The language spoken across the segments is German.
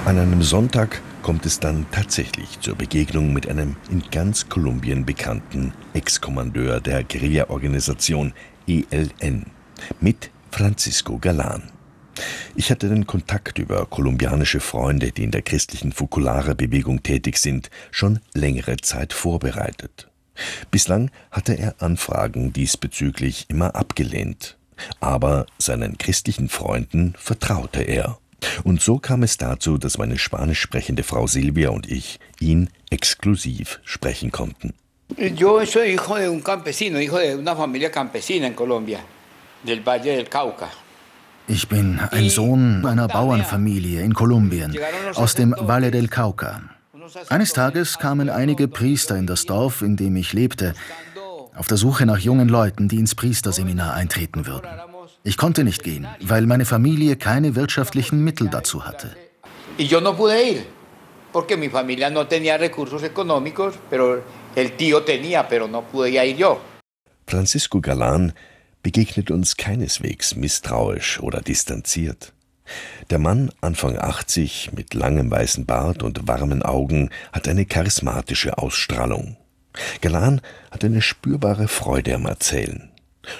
An einem Sonntag kommt es dann tatsächlich zur Begegnung mit einem in ganz Kolumbien bekannten Ex-Kommandeur der Guerilla-Organisation ELN, mit Francisco Galán. Ich hatte den Kontakt über kolumbianische Freunde, die in der christlichen Focolare-Bewegung tätig sind, schon längere Zeit vorbereitet. Bislang hatte er Anfragen diesbezüglich immer abgelehnt. Aber seinen christlichen Freunden vertraute er. Und so kam es dazu, dass meine spanisch sprechende Frau Silvia und ich ihn exklusiv sprechen konnten. Yo soy hijo de un campesino, hijo de una familia campesina en Colombia, del Valle del Cauca. Ich bin ein Sohn einer Bauernfamilie in Kolumbien, aus dem Valle del Cauca. Eines Tages kamen einige Priester in das Dorf, in dem ich lebte, auf der Suche nach jungen Leuten, die ins Priesterseminar eintreten würden. Ich konnte nicht gehen, weil meine Familie keine wirtschaftlichen Mittel dazu hatte. Yo no pude ir, porque mi familia no tenía recursos económicos, pero el tío tenía, pero no podía ir yo. Francisco Galán begegnet uns keineswegs misstrauisch oder distanziert. Der Mann, Anfang 80, mit langem weißen Bart und warmen Augen, hat eine charismatische Ausstrahlung. Galán hat eine spürbare Freude am Erzählen.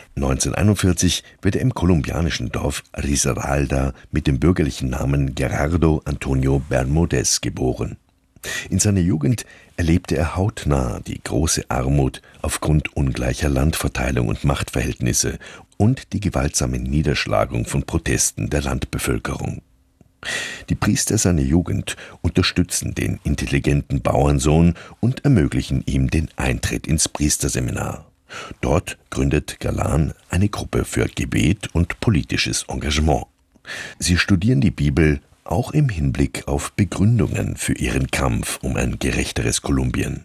1941 wird er im kolumbianischen Dorf Risaralda mit dem bürgerlichen Namen Gerardo Antonio Bermúdez geboren. In seiner Jugend erlebte er hautnah die große Armut aufgrund ungleicher Landverteilung und Machtverhältnisse und die gewaltsame Niederschlagung von Protesten der Landbevölkerung. Die Priester seiner Jugend unterstützen den intelligenten Bauernsohn und ermöglichen ihm den Eintritt ins Priesterseminar. Dort gründet Galán eine Gruppe für Gebet und politisches Engagement. Sie studieren die Bibel auch im Hinblick auf Begründungen für ihren Kampf um ein gerechteres Kolumbien.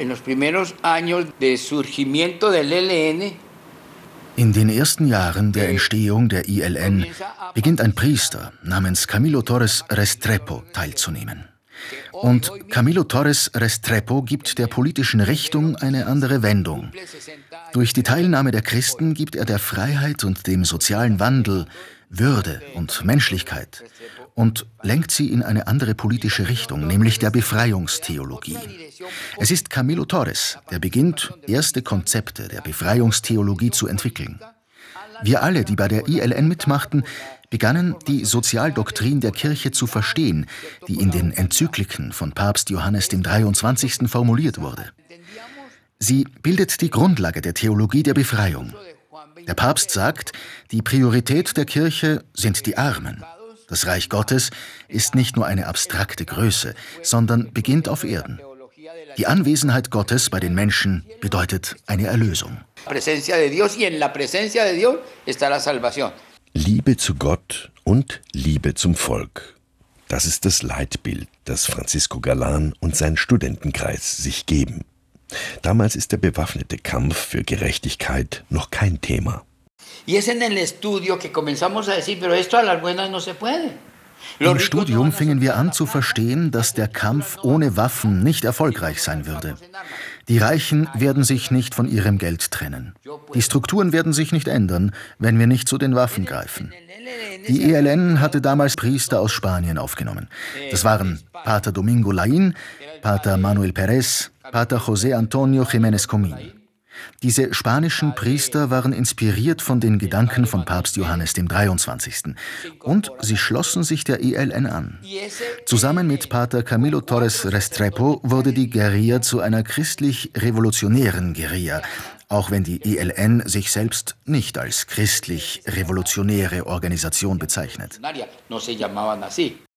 In den ersten Jahren der Entstehung der ILN beginnt ein Priester namens Camilo Torres Restrepo teilzunehmen. Und Camilo Torres Restrepo gibt der politischen Richtung eine andere Wendung. Durch die Teilnahme der Christen gibt er der Freiheit und dem sozialen Wandel Würde und Menschlichkeit und lenkt sie in eine andere politische Richtung, nämlich der Befreiungstheologie. Es ist Camilo Torres, der beginnt, erste Konzepte der Befreiungstheologie zu entwickeln. Wir alle, die bei der ILN mitmachten, begannen, die Sozialdoktrin der Kirche zu verstehen, die in den Enzykliken von Papst Johannes dem 23. formuliert wurde. Sie bildet die Grundlage der Theologie der Befreiung. Der Papst sagt, die Priorität der Kirche sind die Armen. Das Reich Gottes ist nicht nur eine abstrakte Größe, sondern beginnt auf Erden. Die Anwesenheit Gottes bei den Menschen bedeutet eine Erlösung. Liebe zu Gott und Liebe zum Volk. Das ist das Leitbild, das Francisco Galán und sein Studentenkreis sich geben. Damals ist der bewaffnete Kampf für Gerechtigkeit noch kein Thema. Im Studium fingen wir an zu verstehen, dass der Kampf ohne Waffen nicht erfolgreich sein würde. Die Reichen werden sich nicht von ihrem Geld trennen. Die Strukturen werden sich nicht ändern, wenn wir nicht zu den Waffen greifen. Die ELN hatte damals Priester aus Spanien aufgenommen. Das waren Pater Domingo Laín, Pater Manuel Pérez, Pater José Antonio Jiménez Comín. Diese spanischen Priester waren inspiriert von den Gedanken von Papst Johannes dem 23. Und sie schlossen sich der ELN an. Zusammen mit Pater Camilo Torres Restrepo wurde die Guerilla zu einer christlich-revolutionären Guerilla, auch wenn die ELN sich selbst nicht als christlich-revolutionäre Organisation bezeichnet.